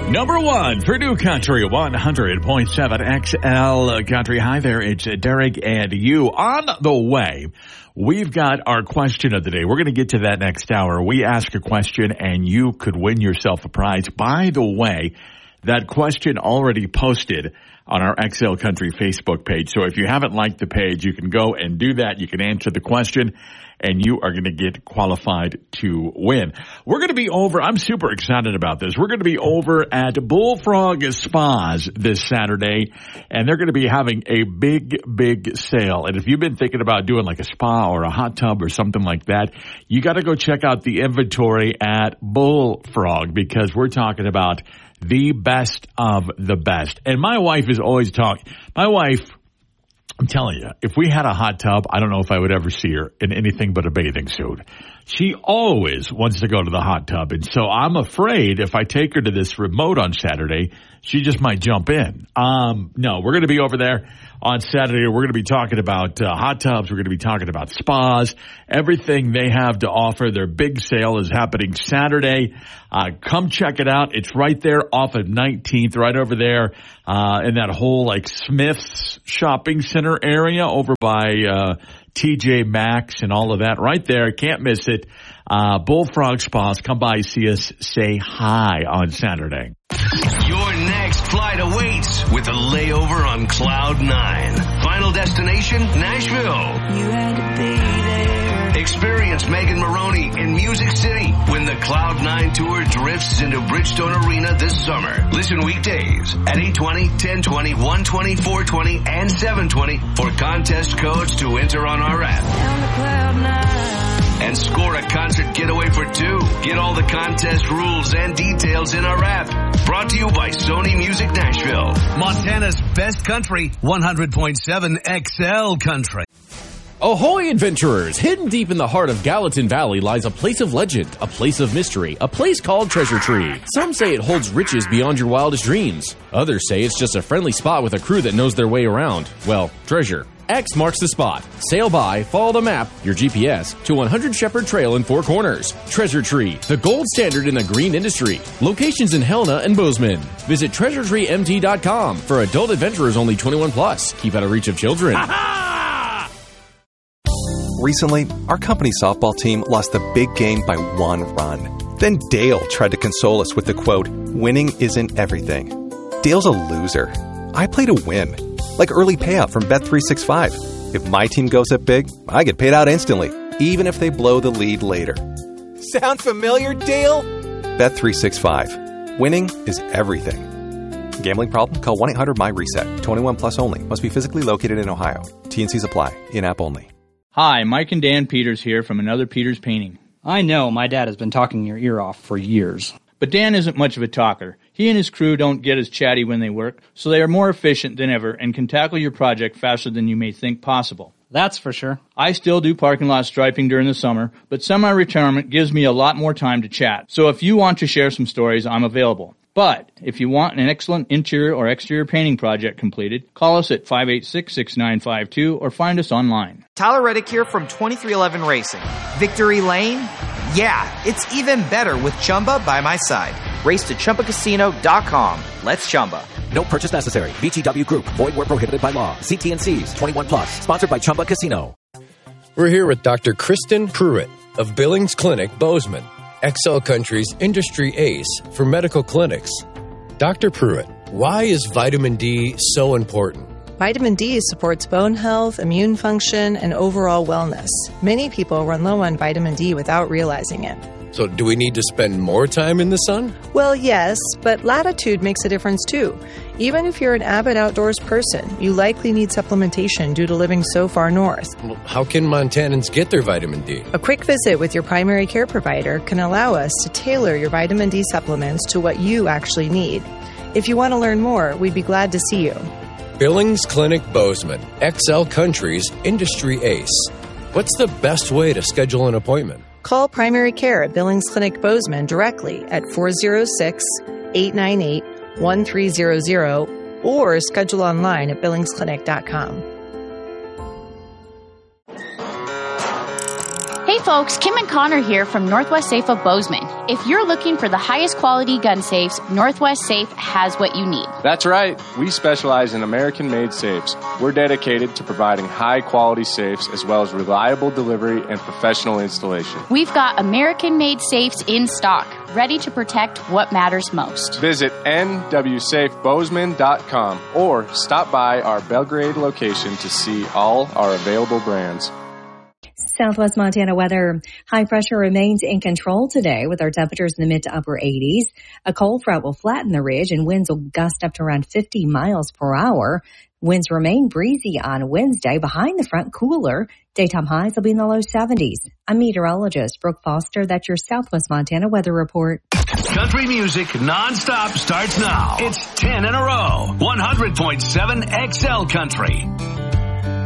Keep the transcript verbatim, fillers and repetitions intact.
Number one for New Country, one hundred point seven X L Country. Hi there, it's Derek and you. On the way, we've got our question of the day. We're going to get to that next hour. We ask a question and you could win yourself a prize. By the way, that question already posted on our X L Country Facebook page. So if you haven't liked the page, you can go and do that. You can answer the question and you are going to get qualified to win. We're going to be over, I'm super excited about this. We're going to be over at Bullfrog Spas this Saturday, and they're going to be having a big, big sale. And if you've been thinking about doing like a spa or a hot tub or something like that, you got to go check out the inventory at Bullfrog, because we're talking about the best of the best. And my wife is always talking, my wife, I'm telling you, if we had a hot tub, I don't know if I would ever see her in anything but a bathing suit. She always wants to go to the hot tub. And so I'm afraid if I take her to this remote on Saturday, she just might jump in. Um, no, we're going to be over there on Saturday. We're going to be talking about uh, hot tubs. We're going to be talking about spas, everything they have to offer. Their big sale is happening Saturday. Uh, come check it out. It's right there off of nineteenth, right over there uh, in that whole like Smith's shopping center area over by uh, T J Maxx and all of that right there. Can't miss it. Uh, Bullfrog Spas. Come by, see us, say hi on Saturday. Your next flight awaits with a layover on Cloud nine. Final destination, Nashville. You had to be there. Experience Megan Maroney in Music City when the Cloud nine Tour drifts into Bridgestone Arena this summer. Listen weekdays at eight twenty, ten twenty, one twenty, four twenty, and seven twenty for contest codes to enter on our app. Down to Cloud nine. And score a concert getaway for two. Get all the contest rules and details in our app. Brought to you by Sony Music Nashville. Montana's best country, one hundred point seven X L Country. Ahoy, adventurers! Hidden deep in the heart of Gallatin Valley lies a place of legend, a place of mystery, a place called Treasure Tree. Some say it holds riches beyond your wildest dreams. Others say it's just a friendly spot with a crew that knows their way around. Well, treasure. X marks the spot. Sail by, follow the map, your G P S, to one hundred Shepherd Trail in Four Corners. Treasure Tree, the gold standard in the green industry. Locations in Helena and Bozeman. Visit treasure tree m t dot com. For adult adventurers only twenty-one plus. Keep out of reach of children. Recently, our company softball team lost the big game by one run. Then Dale tried to console us with the quote, "Winning isn't everything." Dale's a loser. I play to win. Like early payout from Bet three sixty-five. If my team goes up big, I get paid out instantly, even if they blow the lead later. Sound familiar, Dale? Bet three sixty-five. Winning is everything. Gambling problem? Call one eight hundred my reset. twenty-one plus only. Must be physically located in Ohio. T and Cs apply. In-app only. Hi, Mike and Dan Peters here from Another Peters Painting. I know my dad has been talking your ear off for years. But Dan isn't much of a talker. He and his crew don't get as chatty when they work, so they are more efficient than ever and can tackle your project faster than you may think possible. That's for sure. I still do parking lot striping during the summer, but semi-retirement gives me a lot more time to chat. So if you want to share some stories, I'm available. But if you want an excellent interior or exterior painting project completed, call us at five eight six, six nine five two or find us online. Tyler Reddick here from twenty-three eleven Racing. Victory Lane? Yeah, it's even better with Chumba by my side. Race to Chumba Casino dot com. Let's Chumba. No purchase necessary. V G W Group. Void where prohibited by law. See T and Cs. twenty-one plus. Sponsored by Chumba Casino. We're here with Doctor Kristen Pruitt of Billings Clinic, Bozeman. X L Country's industry ace for medical clinics. Doctor Pruitt, why is vitamin D so important? Vitamin D supports bone health, immune function, and overall wellness. Many people run low on vitamin D without realizing it. So do we need to spend more time in the sun? Well, yes, but latitude makes a difference too. Even if you're an avid outdoors person, you likely need supplementation due to living so far north. Well, how can Montanans get their vitamin D? A quick visit with your primary care provider can allow us to tailor your vitamin D supplements to what you actually need. If you want to learn more, we'd be glad to see you. Billings Clinic Bozeman, X L Country's industry ace. What's the best way to schedule an appointment? Call primary care at Billings Clinic Bozeman directly at four oh six, eight nine eight, one three zero zero or schedule online at billings clinic dot com. Hey, folks, Kim and Connor here from Northwest Safe of Bozeman. If you're looking for the highest quality gun safes, Northwest Safe has what you need. That's right. We specialize in American-made safes. We're dedicated to providing high-quality safes as well as reliable delivery and professional installation. We've got American-made safes in stock, ready to protect what matters most. Visit N W safe bozeman dot com or stop by our Belgrade location to see all our available brands. Southwest Montana weather. High pressure remains in control today with our temperatures in the mid to upper eighties. A cold front will flatten the ridge and winds will gust up to around fifty miles per hour. Winds remain breezy on Wednesday. Behind the front, cooler. Daytime highs will be in the low seventies. I'm meteorologist Brooke Foster. That's your Southwest Montana weather report. Country music nonstop starts now. It's ten in a row. one hundred point seven X L Country.